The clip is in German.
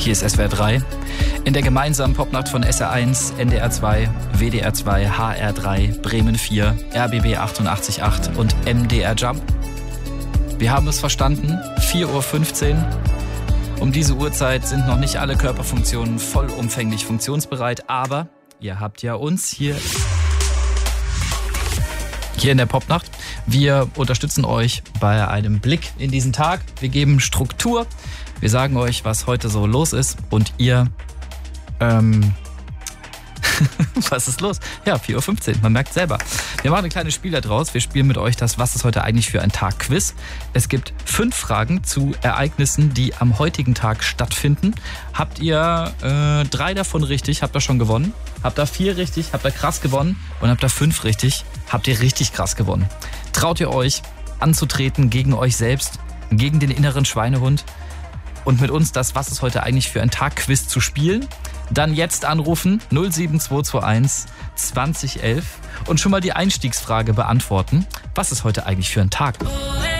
Hier ist SWR 3. In der gemeinsamen Popnacht von SR1, NDR 2, WDR 2, HR 3, Bremen 4, RBB 88.8 und MDR Jump. Wir haben es verstanden, 4.15 Uhr. Um diese Uhrzeit sind noch nicht alle Körperfunktionen vollumfänglich funktionsbereit, aber ihr habt ja uns hier in der Popnacht. Wir unterstützen euch bei einem Blick in diesen Tag. Wir geben Struktur. Wir sagen euch, was heute so los ist und ihr, was ist los? Ja, 4.15 Uhr, man merkt selber. Wir machen ein kleines Spiel da draus. Wir spielen mit euch das Was ist heute eigentlich für ein Tag Quiz. Es gibt 5 Fragen zu Ereignissen, die am heutigen Tag stattfinden. Habt ihr 3 davon richtig, habt ihr schon gewonnen. Habt ihr 4 richtig, habt ihr krass gewonnen. Und habt ihr 5 richtig, habt ihr richtig krass gewonnen. Traut ihr euch anzutreten gegen euch selbst, gegen den inneren Schweinehund und mit uns das Was ist heute eigentlich für ein Tag Quiz zu spielen? Dann jetzt anrufen 07221 2011 und schon mal die Einstiegsfrage beantworten. Was ist heute eigentlich für ein Tag?